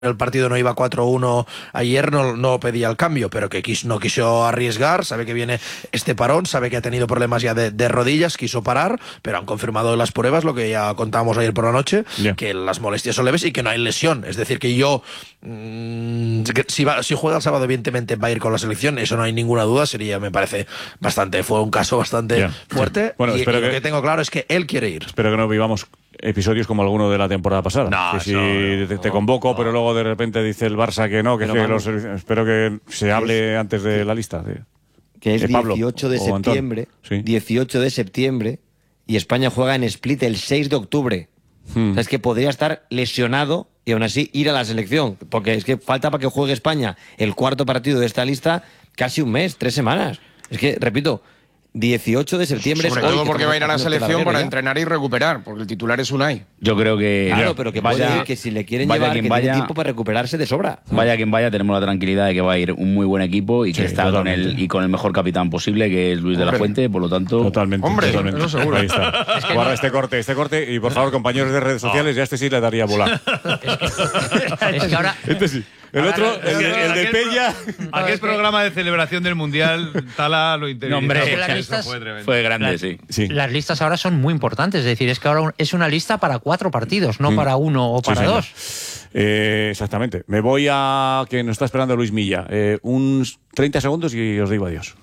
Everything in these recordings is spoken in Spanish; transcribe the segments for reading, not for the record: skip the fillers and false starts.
el partido no iba 4-1 ayer, no pedía el cambio, pero que no quiso arriesgar, sabe que viene este parón, sabe que ha tenido problemas ya de rodillas, quiso parar, pero han confirmado las pruebas, lo que ya contábamos ayer por la noche, que las molestias son leves y que no hay lesión. Es decir, que si juega el sábado, evidentemente va a ir con la selección, eso no hay ninguna duda, me parece fue un caso bastante fuerte. Sí. Bueno, y lo que tengo claro es que él quiere ir. Espero que no vivamos episodios como alguno de la temporada pasada. No, que si te convoco, pero luego de repente dice el Barça que no, espero que se hable antes de la lista. Que es Pablo, 18 de septiembre, sí. 18 de septiembre, y España juega en Split el 6 de octubre. O sea, es que podría estar lesionado y aún así ir a la selección, porque es que falta para que juegue España el cuarto partido de esta lista casi un mes, 3 semanas. Es que, repito, 18 de septiembre. Sobre todo porque va a ir a la selección para entrenar y recuperar, porque el titular es Unai. Yo creo que... Claro, pero que vaya, que si le quieren llevar, que tiene tiempo para recuperarse de sobra. Vaya quien vaya, tenemos la tranquilidad de que va a ir un muy buen equipo y que está con el mejor capitán posible, que es Luis de la Fuente, por lo tanto... Totalmente. Eso seguro. Ahí está. Guarda este corte, y por favor, compañeros de redes sociales, ya sí le daría bola. Es que ahora... Sí. El otro, el de Pella. Aquel programa de celebración del Mundial, Tala lo intervino. Hombre, fue grande, sí. Las listas ahora son muy importantes. Es decir, es que ahora es una lista para 4 partidos, no para 1 o para 2. Exactamente. Me voy a que nos está esperando Luis Milla. Unos 30 segundos y os digo adiós.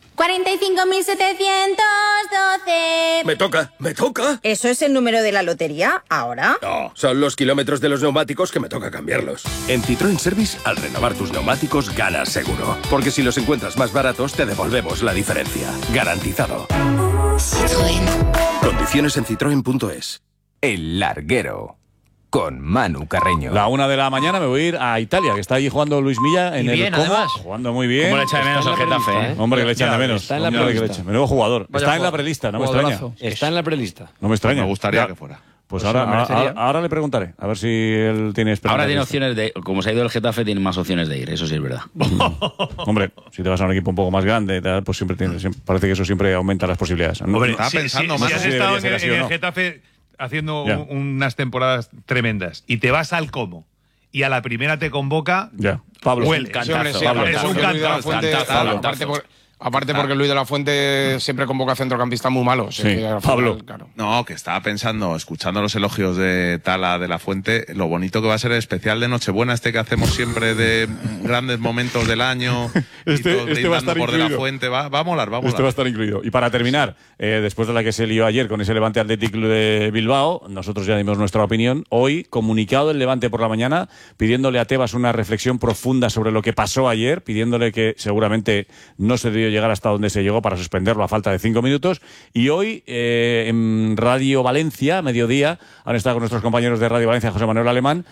45.712. Me toca. ¿Eso es el número de la lotería? ¿Ahora? No, son los kilómetros de los neumáticos que me toca cambiarlos. En Citroën Service, al renovar tus neumáticos, ganas seguro. Porque si los encuentras más baratos, te devolvemos la diferencia. Garantizado. Citroën. Condiciones en citroen.es. El Larguero, con Manu Carreño. La 1 de la mañana me voy a ir a Italia, que está allí jugando Luis Milla en el Como, jugando muy bien. ¿Cómo le echa de menos al Getafe? Hombre, que le echan de menos. Está en la prelista. Menudo jugador. Está en la prelista, no me extraña. Está en la prelista. No me extraña. Me gustaría que fuera. Pues ahora le preguntaré, a ver si él tiene esperanza. Ahora tiene opciones de... Como se ha ido el Getafe, tiene más opciones de ir, eso sí es verdad. Hombre, si te vas a un equipo un poco más grande, pues siempre parece que eso siempre aumenta las posibilidades. Hombre, estaba pensando más. Si has estado en el Getafe haciendo unas temporadas tremendas y te vas al Como y a la primera te convoca, Pablo, huele. Es un cantazo. Aparte porque Luis de la Fuente siempre convoca centrocampistas muy malos. Pablo. Claro. No, que estaba pensando, escuchando los elogios de Tala de la Fuente, lo bonito que va a ser el especial de Nochebuena, que hacemos siempre de grandes momentos del año. Este va a estar por incluido. De la Fuente, va a molar. Este va a estar incluido. Y para terminar, después de la que se lió ayer con ese Levante Athletic Club de Bilbao, nosotros ya dimos nuestra opinión. Hoy, comunicado el Levante por la mañana, pidiéndole a Tebas una reflexión profunda sobre lo que pasó ayer, pidiéndole que seguramente no se debió llegar hasta donde se llegó para suspenderlo a falta de 5 minutos. Y hoy, en Radio Valencia, mediodía, han estado con nuestros compañeros de Radio Valencia, José Manuel Alemán,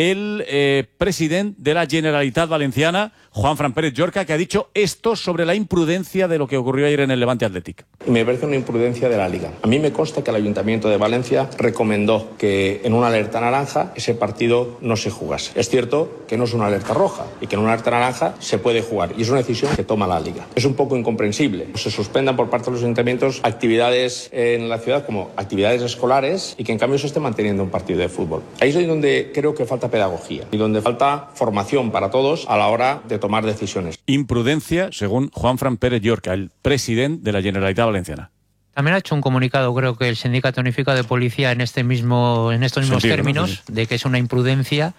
el presidente de la Generalitat Valenciana, Juanfran Pérez Llorca, que ha dicho esto sobre la imprudencia de lo que ocurrió ayer en el Levante Athletic. Me parece una imprudencia de la Liga. A mí me consta que el Ayuntamiento de Valencia recomendó que en una alerta naranja ese partido no se jugase. Es cierto que no es una alerta roja y que en una alerta naranja se puede jugar y es una decisión que toma la Liga. Es un poco incomprensible. Se suspendan por parte de los ayuntamientos actividades en la ciudad como actividades escolares y que en cambio se esté manteniendo un partido de fútbol. Ahí es donde creo que falta pedagogía y donde falta formación para todos a la hora de tomar decisiones. Imprudencia, según Juanfran Pérez Llorca, el presidente de la Generalitat Valenciana. También ha hecho un comunicado, creo que el Sindicato Unificado de Policía en estos mismos términos, ¿no? De que es una imprudencia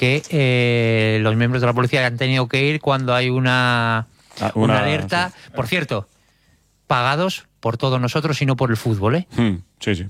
que los miembros de la policía han tenido que ir cuando hay una alerta. Sí. Por cierto, pagados por todos nosotros y no por el fútbol, ¿eh? Sí.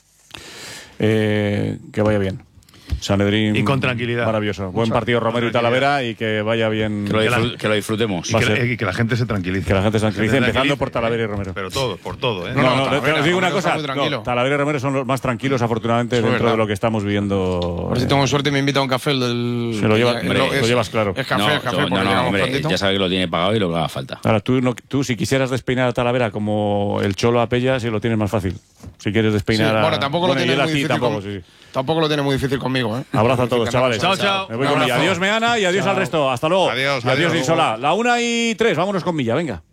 Que vaya bien. Sanedrín, y con tranquilidad. Maravilloso. Buen partido Romero y Talavera y que vaya bien. Que lo disfrutemos. Y que la gente se tranquilice. Que la gente se tranquilice, empezando por Talavera y Romero. Pero por todo, ¿eh? No, os digo una cosa. Talavera y Romero son los más tranquilos, afortunadamente, dentro de lo que estamos viviendo. A ver si tengo suerte y me invita a un café. Se lo llevas claro. Es café, hombre, ya sabes que lo tiene pagado y lo que haga falta. Ahora, tú si quisieras despeinar a Talavera como el Cholo a Pella, si lo tienes más fácil. Si quieres despeinar Bueno, tampoco lo tienes muy difícil. Tampoco lo tiene muy difícil conmigo, ¿eh? Abrazo a todos, chavales. Chao. Me voy con Milla. Adiós, Meana, y adiós al resto. Hasta luego. Adiós, Insola. 1:03. Vámonos con Milla, venga.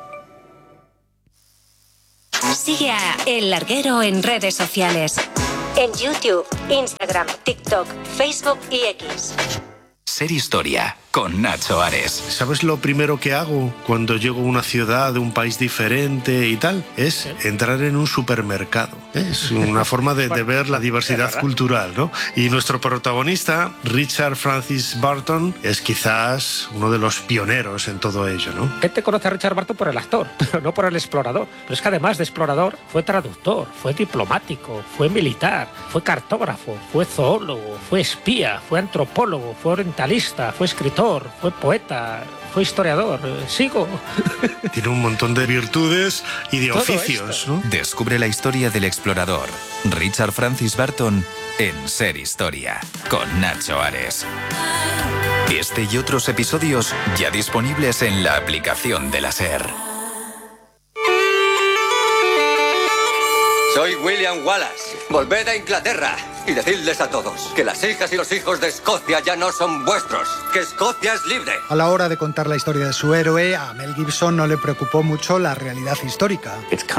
Sigue a El Larguero en redes sociales. En YouTube, Instagram, TikTok, Facebook y X. Ser Historia, con Nacho Ares. ¿Sabes lo primero que hago cuando llego a una ciudad de un país diferente y tal? Es entrar en un supermercado. Es una forma de ver la diversidad cultural, ¿no? Y nuestro protagonista, Richard Francis Burton, es quizás uno de los pioneros en todo ello, ¿no? Gente conoce a Richard Burton por el actor, pero no por el explorador. Pero es que además de explorador, fue traductor, fue diplomático, fue militar, fue cartógrafo, fue zoólogo, fue espía, fue antropólogo, fue orientalista, fue escritor, fue poeta, fue historiador. Sigo. Tiene un montón de virtudes y de oficios, ¿no? Descubre la historia del explorador Richard Francis Burton en Ser Historia, con Nacho Ares. Este y otros episodios ya disponibles en la aplicación de la SER. Soy William Wallace. Volved a Inglaterra y decidles a todos que las hijas y los hijos de Escocia ya no son vuestros, que Escocia es libre. A la hora de contar la historia de su héroe, a Mel Gibson no le preocupó mucho la realidad histórica.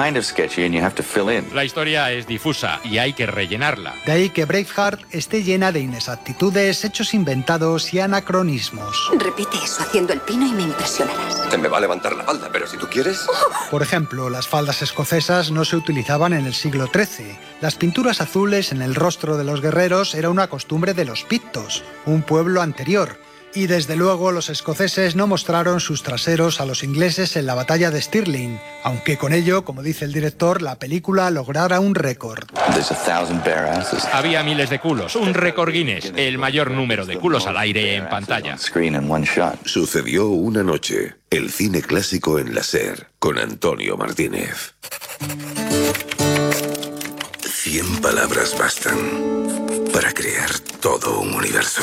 La historia es difusa y hay que rellenarla. De ahí que Braveheart esté llena de inexactitudes, hechos inventados y anacronismos. Repite eso haciendo el pino y me impresionarás. Se me va a levantar la falda, pero si tú quieres... Por ejemplo, las faldas escocesas no se utilizaban en el siglo XIII. Las pinturas azules en el rostro de los guerreros era una costumbre de los pictos, un pueblo anterior. Y desde luego los escoceses no mostraron sus traseros a los ingleses en la batalla de Stirling, aunque con ello, como dice el director, la película lograra un récord. Había miles de culos, un récord Guinness, el mayor número de culos al aire en pantalla. Sucedió una noche, el cine clásico en la SER, con Antonio Martínez. 100 palabras bastan para crear todo un universo.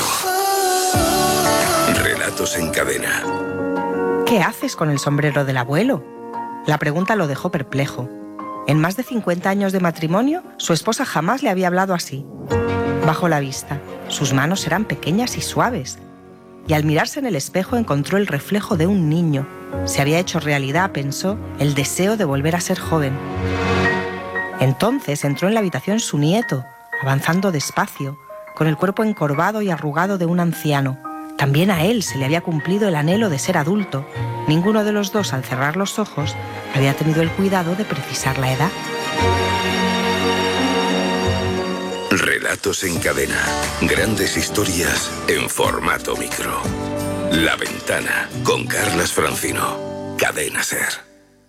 Relatos en cadena. ¿Qué haces con el sombrero del abuelo? La pregunta lo dejó perplejo. En más de 50 años de matrimonio, su esposa jamás le había hablado así. Bajó la vista. Sus manos eran pequeñas y suaves. Y al mirarse en el espejo encontró el reflejo de un niño. Se había hecho realidad, pensó, el deseo de volver a ser joven. Entonces entró en la habitación su nieto, avanzando despacio, con el cuerpo encorvado y arrugado de un anciano. También a él se le había cumplido el anhelo de ser adulto. Ninguno de los dos, al cerrar los ojos, había tenido el cuidado de precisar la edad. Relatos en cadena. Grandes historias en formato micro. La Ventana, con Carlas Francino. Cadena SER.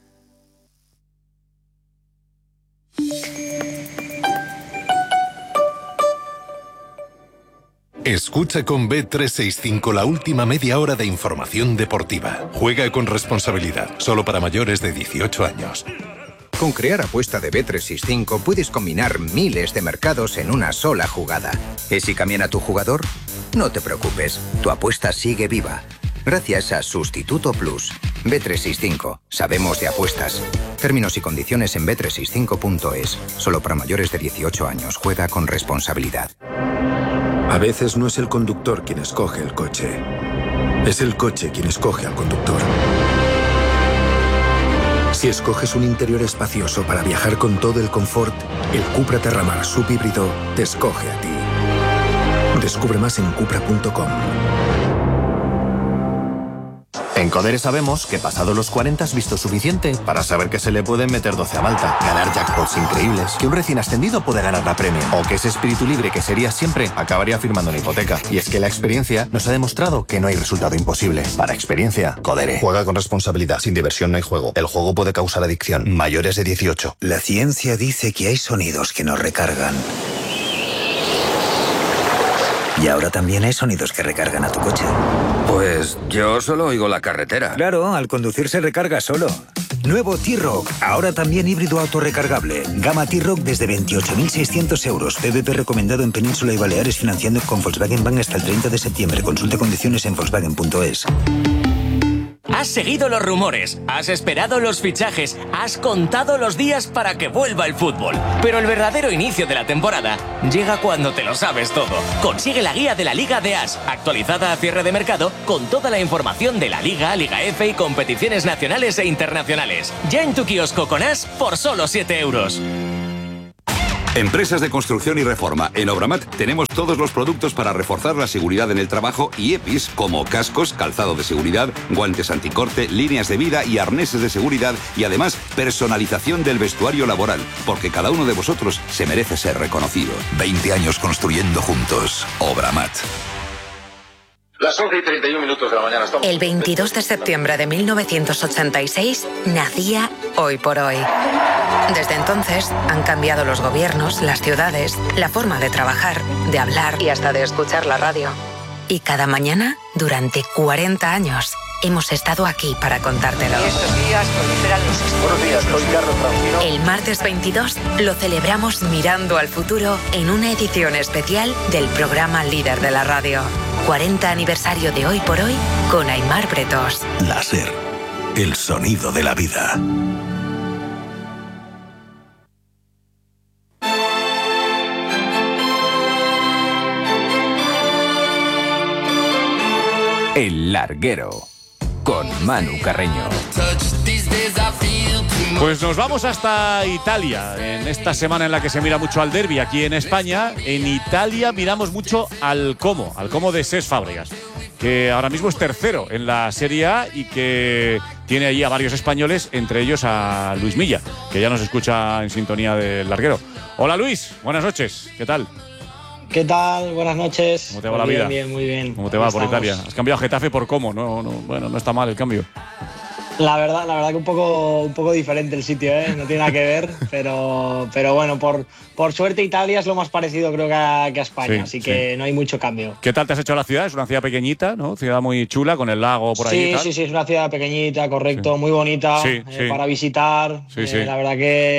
Escucha con Bet365 la última media hora de información deportiva. Juega con responsabilidad, solo para mayores de 18 años. Con Crear Apuesta de Bet365 puedes combinar miles de mercados en una sola jugada. ¿Y si cambian tu jugador? No te preocupes, tu apuesta sigue viva. Gracias a Sustituto Plus. Bet365. Sabemos de apuestas. Términos y condiciones en bet365.es. Solo para mayores de 18 años. Juega con responsabilidad. A veces no es el conductor quien escoge el coche. Es el coche quien escoge al conductor. Si escoges un interior espacioso para viajar con todo el confort, el Cupra Terramar Sub híbrido te escoge a ti. Descubre más en cupra.com. En Codere sabemos que pasado los 40 has visto suficiente para saber que se le pueden meter 12 a Malta, ganar jackpots increíbles, que un recién ascendido puede ganar la Premier, o que ese espíritu libre que serías siempre acabaría firmando una hipoteca. Y es que la experiencia nos ha demostrado que no hay resultado imposible. Para experiencia, Codere. Juega con responsabilidad. Sin diversión no hay juego. El juego puede causar adicción. Mayores de 18. La ciencia dice que hay sonidos que nos recargan. Y ahora también hay sonidos que recargan a tu coche. Pues yo solo oigo la carretera. Claro, al conducir se recarga solo. Nuevo T-Roc, ahora también híbrido autorrecargable. Gama T-Roc desde 28.600 euros. PVP recomendado en Península y Baleares, financiando con Volkswagen Bank hasta el 30 de septiembre. Consulta condiciones en Volkswagen.es. Has seguido los rumores, has esperado los fichajes, has contado los días para que vuelva el fútbol. Pero el verdadero inicio de la temporada llega cuando te lo sabes todo. Consigue la guía de la Liga de As, actualizada a cierre de mercado, con toda la información de la Liga, Liga F y competiciones nacionales e internacionales. Ya en tu kiosco con As por solo 7 euros. Empresas de construcción y reforma. En Obramat tenemos todos los productos para reforzar la seguridad en el trabajo y EPIs como cascos, calzado de seguridad, guantes anticorte, líneas de vida y arneses de seguridad y además personalización del vestuario laboral, porque cada uno de vosotros se merece ser reconocido. 20 años construyendo juntos. Obramat. Las 11:31 de la mañana. Estamos... El 22 de septiembre de 1986 nacía Hoy por Hoy. Desde entonces han cambiado los gobiernos, las ciudades, la forma de trabajar, de hablar y hasta de escuchar la radio. Y cada mañana, durante 40 años, hemos estado aquí para contártelo. Y estos días proliferan los... Buenos días, soy Carlos Francino. El martes 22 lo celebramos mirando al futuro en una edición especial del programa líder de la radio. 40 aniversario de Hoy por Hoy con Aimar Bretos. La SER, el sonido de la vida. El Larguero, con Manu Carreño. Pues nos vamos hasta Italia, en esta semana en la que se mira mucho al derbi aquí en España. En Italia miramos mucho al Como de Cesc Fábregas, que ahora mismo es tercero en la Serie A y que tiene allí a varios españoles, entre ellos a Luis Milla, que ya nos escucha en sintonía del Larguero. Hola Luis, buenas noches, ¿qué tal? ¿Qué tal? Buenas noches. ¿Cómo te va la vida? Bien, muy bien. ¿Cómo te va por Italia? Has cambiado Getafe por Como, bueno, no está mal el cambio. La verdad que un poco diferente el sitio, ¿eh? No tiene nada que ver, pero bueno, por suerte Italia es lo más parecido creo que a España, sí, así que no hay mucho cambio. ¿Qué tal te has hecho la ciudad? Es una ciudad pequeñita, ¿no? Ciudad muy chula, con el lago por ahí. Sí, es una ciudad pequeñita, correcto, muy bonita para visitar. La verdad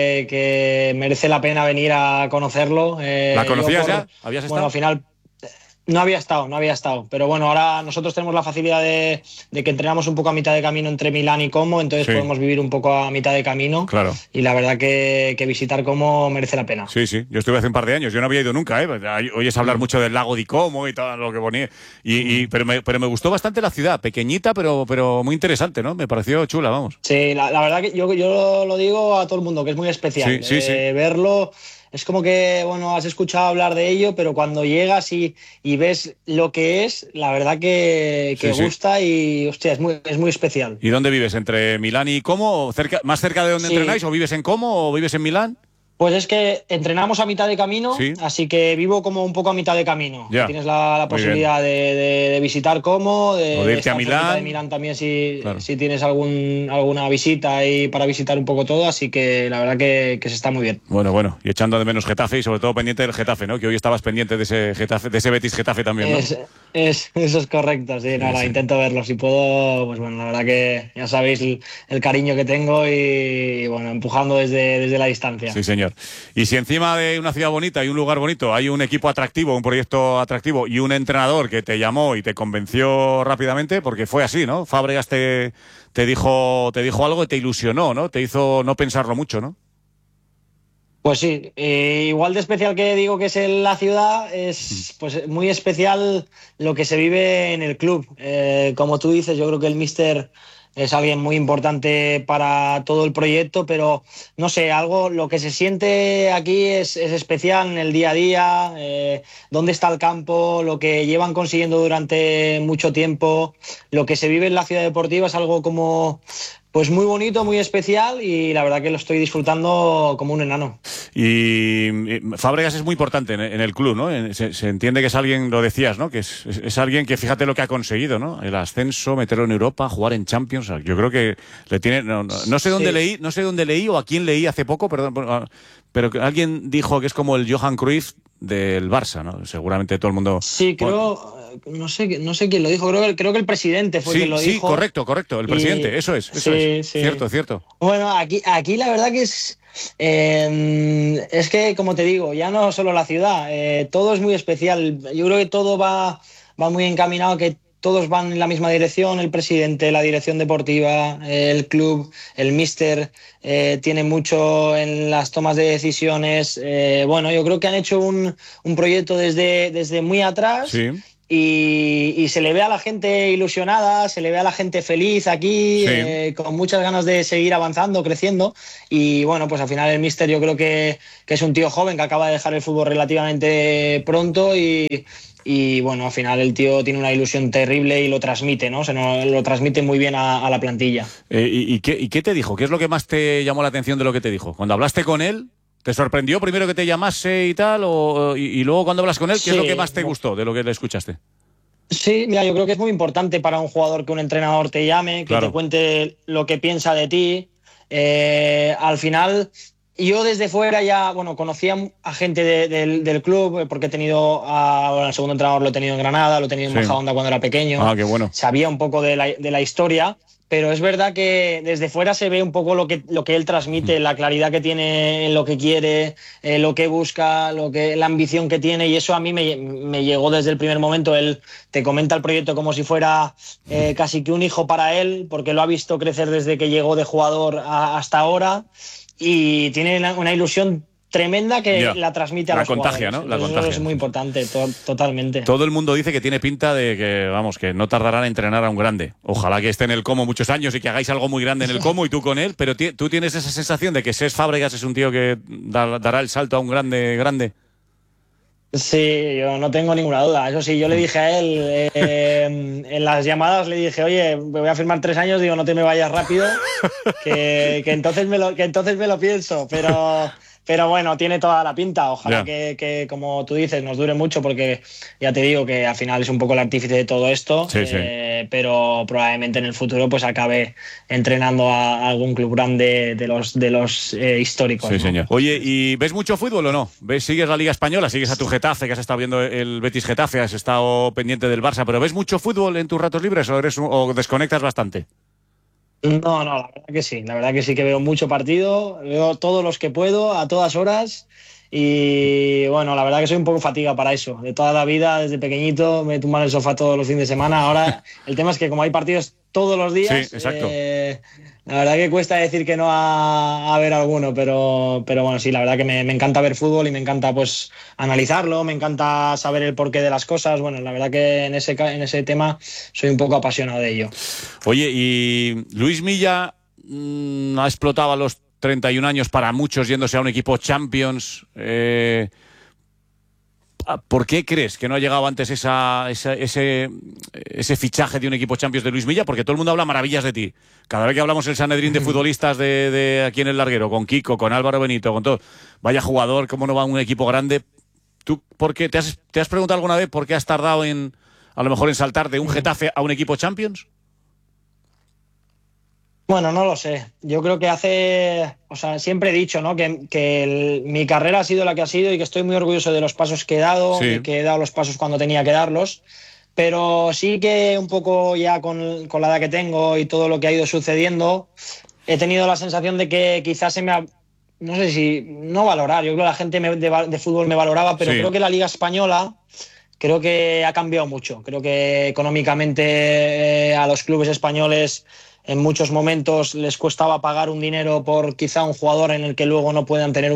que merece la pena venir a conocerlo. ¿La conocías ya? ¿Habías estado? Bueno, al final... No había estado, pero bueno, ahora nosotros tenemos la facilidad de que entrenamos un poco a mitad de camino entre Milán y Como, entonces podemos vivir un poco a mitad de camino. Claro. Y la verdad que visitar Como merece la pena. Sí, yo estuve hace un par de años, yo no había ido nunca, oyes hablar mucho del lago di Como y todo lo que ponía, pero me gustó bastante la ciudad, pequeñita pero muy interesante, ¿no? Me pareció chula, vamos. Sí, la verdad que yo lo digo a todo el mundo, que es muy especial. Sí. Verlo... Es como que, bueno, has escuchado hablar de ello, pero cuando llegas y ves lo que es, la verdad que gusta y, hostia, es muy especial. ¿Y dónde vives? ¿Entre Milán y Como? ¿Más cerca de donde entrenáis? ¿O vives en Como o vives en Milán? Pues es que entrenamos a mitad de camino, así que vivo como un poco a mitad de camino. Ya. Tienes la posibilidad de visitar Como, de irte a Milán. De Milán también si tienes alguna visita ahí para visitar un poco todo, así que la verdad que se está muy bien. Bueno, y echando de menos Getafe y sobre todo pendiente del Getafe, ¿no? Que hoy estabas pendiente de ese Getafe, de ese Betis Getafe también, ¿no? Eso es correcto, sí. Intento verlo. Si puedo, pues bueno, la verdad que ya sabéis el cariño que tengo y bueno, empujando desde la distancia. Sí, señor. Y si encima de una ciudad bonita y un lugar bonito hay un equipo atractivo, un proyecto atractivo y un entrenador que te llamó y te convenció rápidamente, porque fue así, ¿no? Fábregas te dijo algo y te ilusionó, ¿no? Te hizo no pensarlo mucho, ¿no? Pues sí, igual de especial que digo que es la ciudad, es pues muy especial lo que se vive en el club. Como tú dices, yo creo que el míster es alguien muy importante para todo el proyecto, pero no sé, lo que se siente aquí es especial en el día a día, dónde está el campo, lo que llevan consiguiendo durante mucho tiempo, lo que se vive en la ciudad deportiva es algo como... Pues muy bonito, muy especial y la verdad que lo estoy disfrutando como un enano. Y Fábregas es muy importante en el club, ¿no? Se entiende que es alguien, lo decías, ¿no? Que es alguien que fíjate lo que ha conseguido, ¿no? El ascenso, meterlo en Europa, jugar en Champions. Yo creo que le tiene... No sé dónde leí o a quién leí hace poco, pero alguien dijo que es como el Johan Cruyff del Barça, ¿no? Seguramente todo el mundo... Sí, creo... No sé quién lo dijo, creo que el presidente fue quien lo dijo. Sí, correcto, el presidente, eso es. Cierto. Bueno, aquí la verdad que es que, como te digo, ya no solo la ciudad, todo es muy especial. Yo creo que todo va muy encaminado, que todos van en la misma dirección, el presidente, la dirección deportiva, el club, el míster, tiene mucho en las tomas de decisiones. Bueno, yo creo que han hecho un proyecto desde muy atrás. Sí. y se le ve a la gente ilusionada, se le ve a la gente feliz aquí, con muchas ganas de seguir avanzando, creciendo. Y bueno, pues al final el míster yo creo que es un tío joven que acaba de dejar el fútbol relativamente pronto y bueno, al final el tío tiene una ilusión terrible y lo transmite, ¿no? Lo transmite muy bien a la plantilla. ¿Y qué te dijo? ¿Qué es lo que más te llamó la atención de lo que te dijo? Cuando hablaste con él, ¿te sorprendió primero que te llamase y tal? Y luego cuando hablas con él, ¿qué es lo que más te gustó de lo que le escuchaste? Sí, mira, yo creo que es muy importante para un jugador que un entrenador te llame, que te cuente lo que piensa de ti. Al final, yo desde fuera ya, bueno, conocía a gente del club, porque he tenido, el segundo entrenador lo he tenido en Granada, lo he tenido en Majadahonda cuando era pequeño. Qué bueno. Sabía un poco de la historia, pero es verdad que desde fuera se ve un poco lo que él transmite, la claridad que tiene en lo que quiere, lo que busca, la ambición que tiene, y eso a mí me llegó desde el primer momento. Él te comenta el proyecto como si fuera casi que un hijo para él, porque lo ha visto crecer desde que llegó de jugador hasta ahora, y tiene una ilusión tremenda que la transmite a los contagia, jugadores. ¿no? La contagia. Eso es muy importante, totalmente. Todo el mundo dice que tiene pinta de que no tardará en entrenar a un grande. Ojalá que esté en el Como muchos años y que hagáis algo muy grande en el Como y tú con él, pero tú tienes esa sensación de que Cesc Fábregas es un tío que dará el salto a un grande. Sí, yo no tengo ninguna duda. Eso sí, yo le dije a él en las llamadas, le dije, oye, me voy a firmar 3 años, digo, no te me vayas rápido, que entonces me lo pienso, pero bueno, tiene toda la pinta. Ojalá que, como tú dices, nos dure mucho, porque ya te digo que al final es un poco el artífice de todo esto, pero probablemente en el futuro pues acabe entrenando a algún club grande de los históricos. Sí, ¿no? señor. Oye, ¿y ves mucho fútbol o no? ¿Sigues la Liga Española? ¿Sigues a tu Getafe, que has estado viendo el Betis Getafe, has estado pendiente del Barça, pero ves mucho fútbol en tus ratos libres o desconectas bastante? No, la verdad que sí que veo mucho partido, veo todos los que puedo, a todas horas, y bueno, la verdad que soy un poco fatiga para eso. De toda la vida, desde pequeñito, me tumba en el sofá todos los fines de semana. Ahora el tema es que como hay partidos todos los días, la verdad que cuesta decir que no a ver alguno, pero bueno, sí, la verdad que me encanta ver fútbol y me encanta pues analizarlo, me encanta saber el porqué de las cosas. Bueno, la verdad que en ese tema soy un poco apasionado de ello. Oye, y Luis Milla ha explotado a los 31 años para muchos yéndose a un equipo Champions. ¿Por qué crees que no ha llegado antes ese fichaje de un equipo Champions de Luis Milla? Porque todo el mundo habla maravillas de ti. Cada vez que hablamos el Sanedrín de futbolistas de aquí en el Larguero, con Kiko, con Álvaro Benito, con todo, vaya jugador, cómo no va a un equipo grande. ¿Tú por qué te has preguntado alguna vez por qué has tardado a lo mejor en saltar de un Getafe a un equipo Champions? Bueno, no lo sé. Yo creo que siempre he dicho, ¿no? que mi carrera ha sido la que ha sido y que estoy muy orgulloso de los pasos que he dado, y que he dado los pasos cuando tenía que darlos. Pero sí que un poco ya con la edad que tengo y todo lo que ha ido sucediendo, he tenido la sensación de que quizás se me ha... No sé si... No valorar. Yo creo que la gente de fútbol me valoraba, pero creo que la Liga Española creo que ha cambiado mucho. Creo que económicamente a los clubes españoles en muchos momentos les costaba pagar un dinero por quizá un jugador en el que luego no puedan tener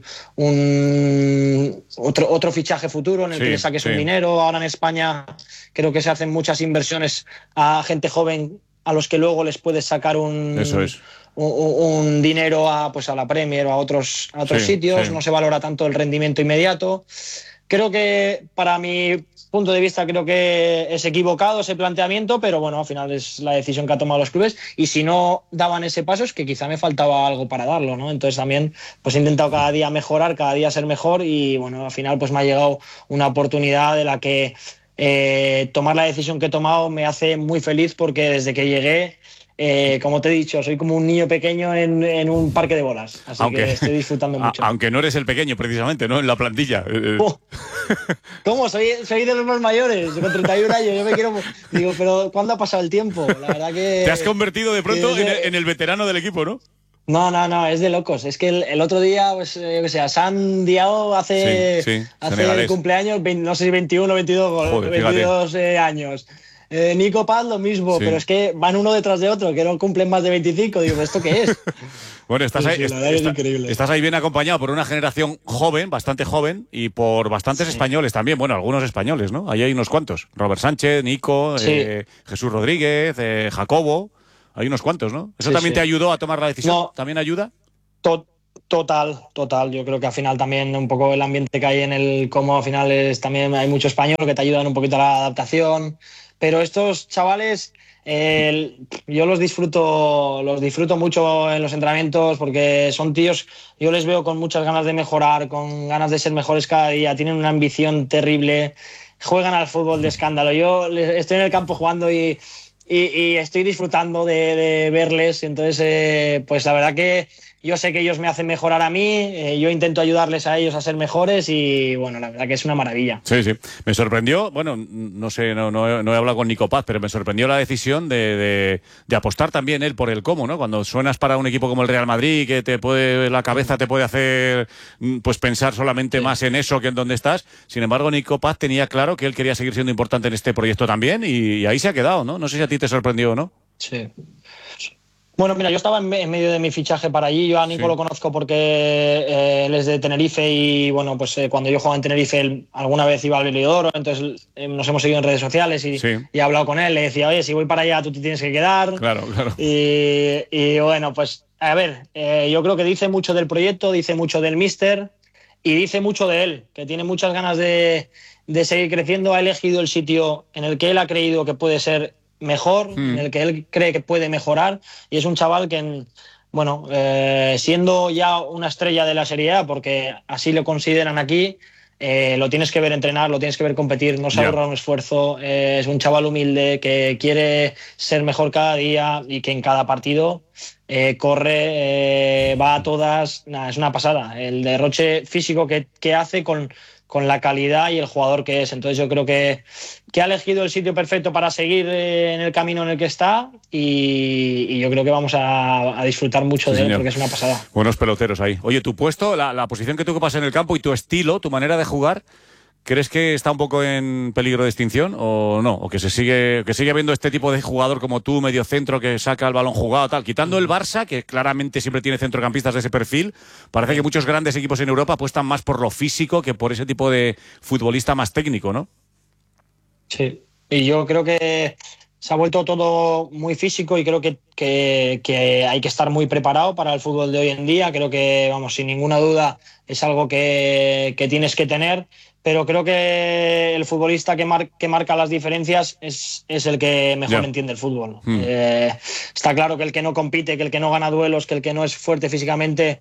otro fichaje futuro en el que le saques un dinero. Ahora en España creo que se hacen muchas inversiones a gente joven a los que luego les puedes sacar un dinero a la Premier o a otros sitios. No se valora tanto el rendimiento inmediato. Creo que para mi punto de vista creo que es equivocado ese planteamiento, pero bueno, al final es la decisión que han tomado los clubes, y si no daban ese paso es que quizá me faltaba algo para darlo, ¿no? Entonces también pues he intentado cada día mejorar, cada día ser mejor, y bueno, al final pues me ha llegado una oportunidad de la que tomar la decisión que he tomado me hace muy feliz, porque desde que llegué, como te he dicho, soy como un niño pequeño en un parque de bolas, así que estoy disfrutando mucho. Aunque no eres el pequeño precisamente, ¿no? En la plantilla. ¿Cómo? Soy de los más mayores, con 31 años. Yo me quiero... Digo, pero ¿cuándo ha pasado el tiempo? La verdad que... Te has convertido de pronto en el veterano del equipo, ¿no? No, es de locos. Es que el otro día, pues, yo que sé, San Diao hace el cumpleaños, no sé si 21 o 22, 22 años. Nico Paz lo mismo, pero es que van uno detrás de otro, que no cumplen más de 25. Digo, ¿esto qué es? Bueno, estás ahí, la verdad es increíble. Estás ahí bien acompañado por una generación joven, bastante joven, y por bastantes españoles también. Bueno, algunos españoles, ¿no? Ahí hay unos cuantos. Robert Sánchez, Nico, Jesús Rodríguez, Jacobo. Hay unos cuantos, ¿no? ¿Eso también te ayudó a tomar la decisión? No. ¿También ayuda? Total. Yo creo que al final también un poco el ambiente que hay en el como al final también hay mucho español que te ayudan un poquito a la adaptación. Pero estos chavales, yo los disfruto mucho en los entrenamientos porque son tíos, yo les veo con muchas ganas de mejorar, con ganas de ser mejores cada día, tienen una ambición terrible, juegan al fútbol de escándalo. Yo estoy en el campo jugando y estoy disfrutando de verles. Entonces, pues la verdad que yo sé que ellos me hacen mejorar a mí, yo intento ayudarles a ellos a ser mejores y bueno, la verdad que es una maravilla. Sí. Me sorprendió, bueno, no sé, no he hablado con Nico Paz, pero me sorprendió la decisión de apostar también él por el cómo, ¿no? Cuando suenas para un equipo como el Real Madrid, que la cabeza te puede hacer pues pensar solamente más en eso que en dónde estás. Sin embargo, Nico Paz tenía claro que él quería seguir siendo importante en este proyecto también y ahí se ha quedado, ¿no? No sé si a ti te sorprendió o no. Sí. Bueno, mira, yo estaba en medio de mi fichaje para allí. Yo a Nico lo conozco porque él es de Tenerife y, bueno, pues cuando yo jugaba en Tenerife, él alguna vez iba al Velidoro, entonces nos hemos seguido en redes sociales y he hablado con él. Le decía, oye, si voy para allá, tú te tienes que quedar. Claro. Y bueno, pues, a ver, yo creo que dice mucho del proyecto, dice mucho del míster y dice mucho de él, que tiene muchas ganas de seguir creciendo. Ha elegido el sitio en el que él ha creído que puede ser mejor, en el que él cree que puede mejorar, y es un chaval que, bueno, siendo ya una estrella de la Serie A, porque así lo consideran aquí, lo tienes que ver entrenar, lo tienes que ver competir, no se ahorra un esfuerzo, es un chaval humilde que quiere ser mejor cada día y que en cada partido corre, va a todas. Es una pasada el derroche físico que hace con la calidad y el jugador que es. Entonces yo creo que ha elegido el sitio perfecto para seguir en el camino en el que está y yo creo que vamos a disfrutar mucho de él porque es una pasada. Buenos peloteros ahí. Oye, tu puesto, la posición que tú ocupas en el campo y tu estilo, tu manera de jugar, ¿crees que está un poco en peligro de extinción o no? ¿O que sigue habiendo este tipo de jugador como tú, medio centro, que saca el balón jugado, tal? Quitando el Barça, que claramente siempre tiene centrocampistas de ese perfil, parece que muchos grandes equipos en Europa apuestan más por lo físico que por ese tipo de futbolista más técnico, ¿no? Sí, y yo creo que se ha vuelto todo muy físico y creo que hay que estar muy preparado para el fútbol de hoy en día. Creo que, vamos, sin ninguna duda es algo que tienes que tener. Pero creo que el futbolista que marca las diferencias es el que mejor entiende el fútbol. Está claro que el que no compite, que el que no gana duelos, que el que no es fuerte físicamente,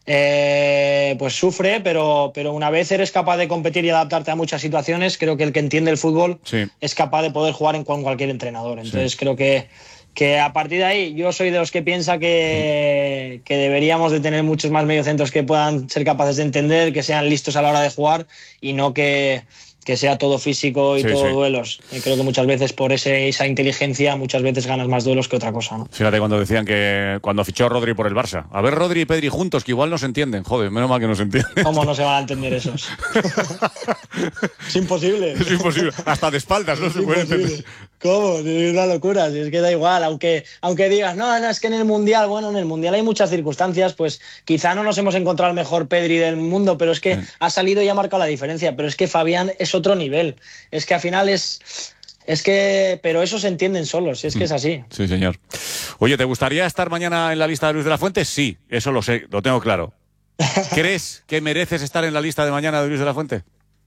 pues sufre, pero una vez eres capaz de competir y adaptarte a muchas situaciones, creo que el que entiende el fútbol es capaz de poder jugar con cualquier entrenador. Entonces creo que a partir de ahí yo soy de los que piensa que deberíamos de tener muchos más mediocentros que puedan ser capaces de entender, que sean listos a la hora de jugar y no que sea todo físico y todo duelos. Y creo que muchas veces por esa inteligencia muchas veces ganas más duelos que otra cosa, ¿no? Fíjate cuando decían que cuando fichó Rodri por el Barça, a ver Rodri y Pedri juntos, que igual no se entienden. Joder, menos mal que no se entienden. ¿Cómo no se van a entender esos? Es imposible. Es imposible. Hasta de espaldas no se puede entender. ¿Cómo? Es una locura. Si es que da igual. Aunque digas, no, es que en el Mundial, bueno, en el Mundial hay muchas circunstancias, pues quizá no nos hemos encontrado el mejor Pedri del mundo, pero es que ha salido y ha marcado la diferencia. Pero es que Fabián es otro nivel. Es que al final pero esos se entienden solos, es que es así. Sí, señor. Oye, ¿te gustaría estar mañana en la lista de Luis de la Fuente? Sí, eso lo sé, lo tengo claro. ¿Crees que mereces estar en la lista de mañana de Luis de la Fuente?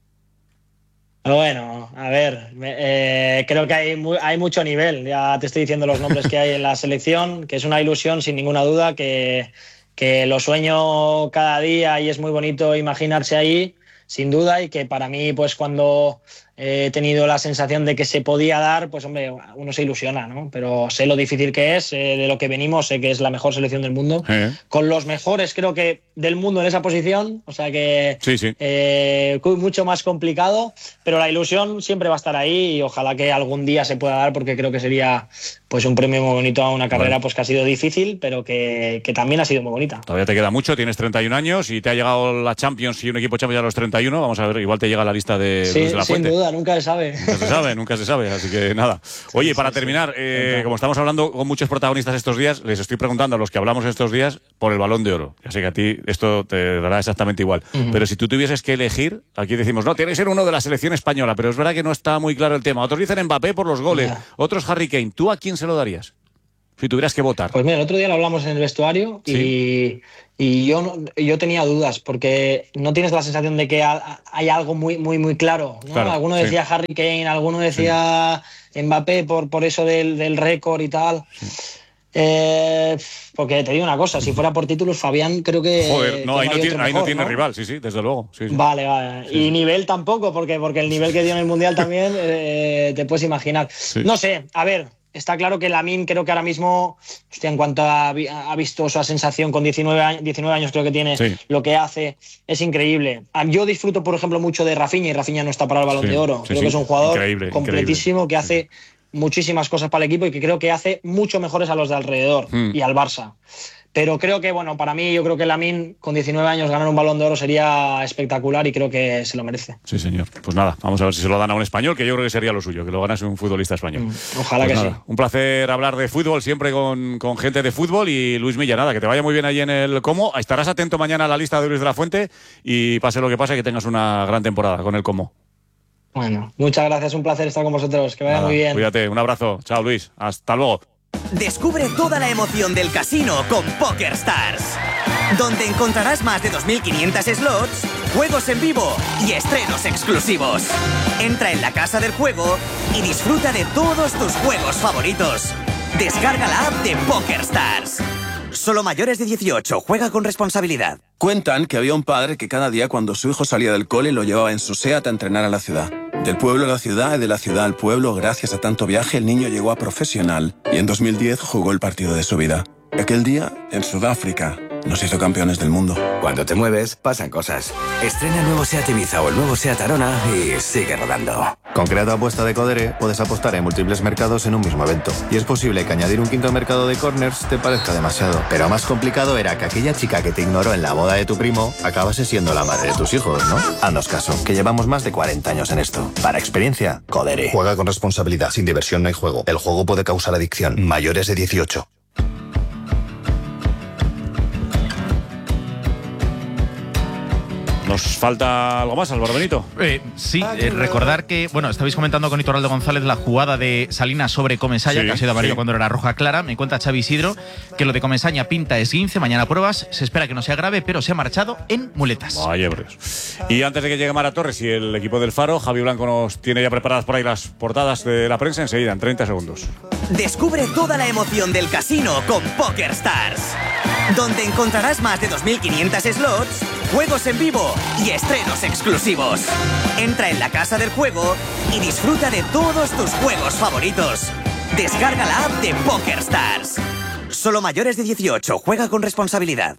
Bueno, a ver, creo que hay mucho nivel. Ya te estoy diciendo los nombres que hay en la selección, que es una ilusión sin ninguna duda, que lo sueño cada día y es muy bonito imaginarse ahí, sin duda, y que para mí, pues cuando he tenido la sensación de que se podía dar, pues hombre, uno se ilusiona, ¿no? Pero sé lo difícil que es, de lo que venimos, sé que es la mejor selección del mundo, con los mejores creo que del mundo en esa posición, o sea que mucho más complicado, pero la ilusión siempre va a estar ahí y ojalá que algún día se pueda dar porque creo que sería pues un premio muy bonito a una carrera pues que ha sido difícil, pero que también ha sido muy bonita. Todavía te queda mucho, tienes 31 años y te ha llegado la Champions y un equipo Champions a los 31. Vamos a ver, igual te llega la lista de Luis de la Fuente. Sin duda, nunca se sabe. Nunca se sabe, así que nada. Oye, para terminar, como estamos hablando con muchos protagonistas estos días, les estoy preguntando a los que hablamos estos días por el Balón de Oro. Ya sé que a ti esto te dará exactamente igual. Pero si tú tuvieses que elegir, aquí decimos, no, tiene que ser uno de la selección española, pero es verdad que no está muy claro el tema. Otros dicen Mbappé por los goles, otros Harry Kane. ¿Tú a quién se lo darías? Si tuvieras que votar. Pues mira, el otro día lo hablamos en el vestuario y yo tenía dudas, porque no tienes la sensación de que hay algo muy claro, ¿no? Claro, alguno decía Harry Kane, alguno decía Mbappé por eso del récord y tal. Porque te digo una cosa, si fuera por títulos, Fabián creo que... Joder, no, que ahí no tiene rival, sí, desde luego. Sí. Vale. Sí. Y nivel tampoco, porque el nivel que dio en el Mundial también te puedes imaginar. Sí. No sé, a ver... Está claro que Lamine creo que ahora mismo, en cuanto ha visto su sensación con 19 años creo que tiene, lo que hace es increíble. Yo disfruto, por ejemplo, mucho de Rafinha, y Rafinha no está para el Balón de Oro. Creo que es un jugador completísimo, que hace muchísimas cosas para el equipo y que creo que hace mucho mejores a los de alrededor y al Barça. Pero creo que, bueno, para mí, yo creo que Lamine, con 19 años, ganar un Balón de Oro sería espectacular y creo que se lo merece. Sí, señor. Pues nada, vamos a ver si se lo dan a un español, que yo creo que sería lo suyo, que lo ganase un futbolista español. Ojalá pues que sí. Un placer hablar de fútbol siempre con gente de fútbol. Y Luis Milla, nada, que te vaya muy bien ahí en el Como. Estarás atento mañana a la lista de Luis de la Fuente y pase lo que pase, que tengas una gran temporada con el Como. Bueno, muchas gracias, un placer estar con vosotros. Que vaya muy bien. Cuídate, un abrazo. Chao, Luis. Hasta luego. Descubre toda la emoción del casino con PokerStars, donde encontrarás más de 2.500 slots, juegos en vivo y estrenos exclusivos. Entra en la casa del juego y disfruta de todos tus juegos favoritos. Descarga la app de PokerStars. Solo mayores de 18, juega con responsabilidad. Cuentan que había un padre que cada día cuando su hijo salía del cole lo llevaba en su SEAT a entrenar a la ciudad. Del pueblo a la ciudad y de la ciudad al pueblo, gracias a tanto viaje, el niño llegó a profesional y en 2010 jugó el partido de su vida. Aquel día, en Sudáfrica, nos hizo campeones del mundo. Cuando te mueves, pasan cosas. Estrena el nuevo SEAT Ibiza o el nuevo SEAT Arona y sigue rodando. Con Creato Apuesta de Codere puedes apostar en múltiples mercados en un mismo evento. Y es posible que añadir un quinto mercado de corners te parezca demasiado. Pero más complicado era que aquella chica que te ignoró en la boda de tu primo acabase siendo la madre de tus hijos, ¿no? Haznos caso, que llevamos más de 40 años en esto. Para experiencia, Codere. Juega con responsabilidad. Sin diversión no hay juego. El juego puede causar adicción. Mayores de 18. ¿Nos falta algo más, Álvaro Benito? Sí, recordar que, bueno, estabais comentando con Iturralde González la jugada de Salinas sobre Comesaña, que ha sido amarillo cuando era roja clara. Me cuenta Xavi Isidro que lo de Comesaña pinta esguince, mañana pruebas, se espera que no sea grave, pero se ha marchado en muletas. Vaya, y antes de que llegue Mara Torres y el equipo del Faro, Javi Blanco nos tiene ya preparadas por ahí las portadas de la prensa enseguida, en 30 segundos. Descubre toda la emoción del casino con PokerStars, donde encontrarás más de 2.500 slots, juegos en vivo y estrenos exclusivos. Entra en la casa del juego y disfruta de todos tus juegos favoritos. Descarga la app de PokerStars. Solo mayores de 18, juega con responsabilidad.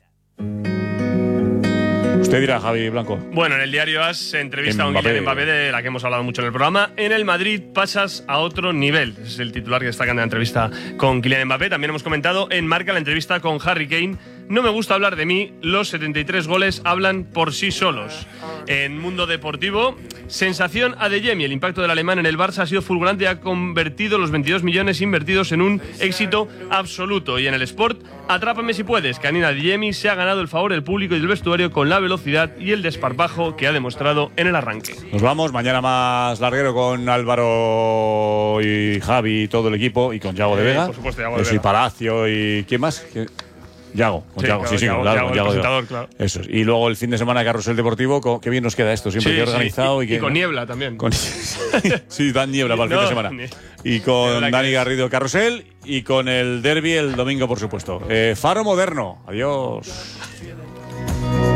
Usted dirá, Javi Blanco. Bueno, en el diario AS se entrevista a un Kylian Mbappé, de la que hemos hablado mucho en el programa. En el Madrid pasas a otro nivel. Ese es el titular que destacan en la entrevista con Kylian Mbappé. También hemos comentado en Marca la entrevista con Harry Kane. No me gusta hablar de mí, los 73 goles hablan por sí solos. En Mundo Deportivo, sensación Adeyemi. El impacto del alemán en el Barça ha sido fulgurante y ha convertido los 22 millones invertidos en un éxito absoluto. Y en el Sport, atrápame si puedes. Karim Adeyemi se ha ganado el favor del público y del vestuario con la velocidad y el desparpajo que ha demostrado en el arranque. Nos vamos, mañana más larguero con Álvaro y Javi y todo el equipo, y con Yago de Vega. Por supuesto, Yago de Vega. Y Palacio y ¿quién más? Yago, con sí, Yago, claro, sí, Yago, claro, Yago, presentador, claro. Eso es. Y luego el fin de semana Carrusel Deportivo, qué bien nos queda esto, siempre organizado. Y con niebla también. Sí, dan niebla para el fin de semana. Y con Dani Garrido Carrusel y con el derbi el domingo, por supuesto. Faro Moderno. Adiós.